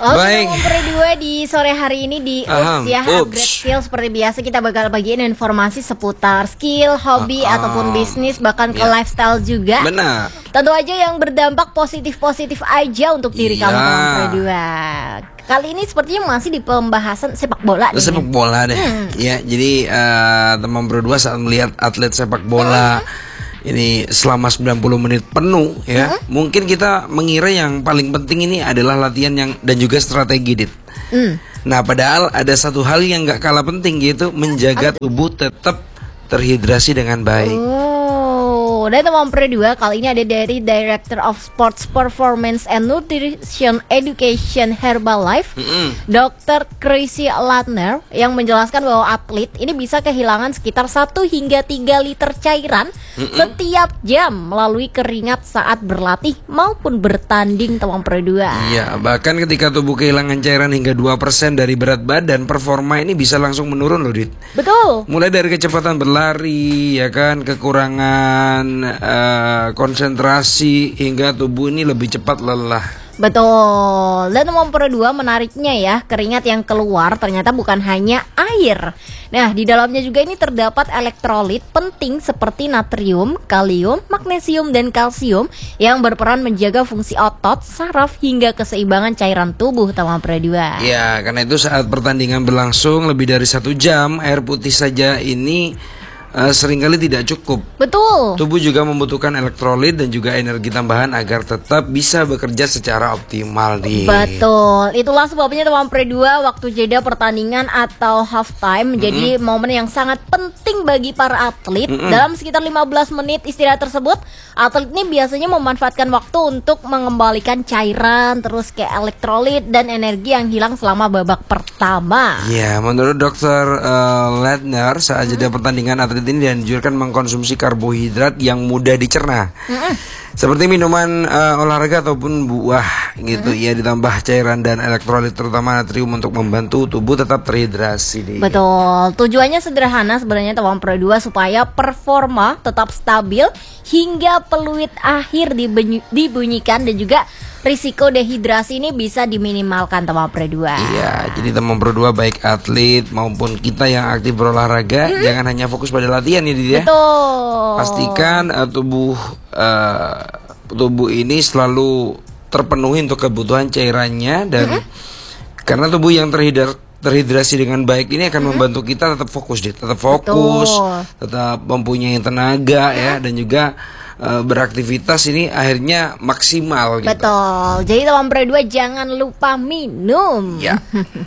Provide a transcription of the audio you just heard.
Oke, Baik. nomor 2 di sore hari ini di Ups ya, upgrade skill. Seperti biasa kita bakal bagiin informasi seputar skill, hobi ataupun bisnis, bahkan ke lifestyle juga. Benar. Tentu aja yang berdampak positif-positif aja untuk diri kamu nomor 2. Kali ini sepertinya masih di pembahasan sepak bola nih. Sepak bola deh. Ya, jadi teman berdua saat melihat atlet sepak bola ini selama 90 menit penuh ya. Mungkin kita mengira yang paling penting ini adalah latihan dan juga strategi, Dit. Nah, padahal ada satu hal yang gak kalah penting, yaitu menjaga tubuh tetap terhidrasi dengan baik. Dan nomor 2 kali ini ada dari Director of Sports Performance and Nutrition Education Herbalife, Dr. Chrissy Ladner, yang menjelaskan bahwa atlet ini bisa kehilangan sekitar 1 hingga 3 liter cairan setiap jam melalui keringat saat berlatih maupun bertanding nomor 2. Iya, bahkan ketika tubuh kehilangan cairan hingga 2% dari berat badan, performa ini bisa langsung menurun loh, Dit. Betul. Mulai dari kecepatan berlari, ya kan, kekurangan konsentrasi, hingga tubuh ini lebih cepat lelah. Betul. Dan nomor 2 menariknya ya, keringat yang keluar ternyata bukan hanya air. Nah, di dalamnya juga ini terdapat elektrolit penting seperti natrium, kalium, magnesium, dan kalsium yang berperan menjaga fungsi otot, saraf, hingga keseimbangan cairan tubuh nomor 2. Ya, karena itu saat pertandingan berlangsung lebih dari 1 jam, air putih saja ini seringkali tidak cukup. Betul. Tubuh juga membutuhkan elektrolit dan juga energi tambahan agar tetap bisa bekerja secara optimal nih. Betul. Itulah sebabnya nomor 2 waktu jeda pertandingan atau half time menjadi momen yang sangat penting bagi para atlet. Dalam sekitar 15 menit istirahat tersebut, atlet ini biasanya memanfaatkan waktu untuk mengembalikan cairan, terus kayak elektrolit dan energi yang hilang selama babak pertama. Ya, menurut Dr. Ladner, saat jeda pertandingan atlet ini dianjurkan mengkonsumsi karbohidrat yang mudah dicerna, seperti minuman olahraga ataupun buah gitu ya, ditambah cairan dan elektrolit terutama natrium untuk membantu tubuh tetap terhidrasi nih. Betul. Tujuannya sederhana sebenarnya nomor 2, supaya performa tetap stabil hingga peluit akhir dibunyikan dan juga risiko dehidrasi ini bisa diminimalkan nomor 2. Iya, jadi teman berdua baik atlet maupun kita yang aktif berolahraga jangan hanya fokus pada latihan ya, Didi, ya. Betul. Pastikan tubuh ini selalu terpenuhi untuk kebutuhan cairannya, dan karena tubuh yang terhidrasi dengan baik ini akan membantu kita tetap fokus, tetap fokus, tetap mempunyai tenaga ya, dan juga beraktivitas ini akhirnya maksimal gitu. Betul. Jadi nomor 2 jangan lupa minum. Ya.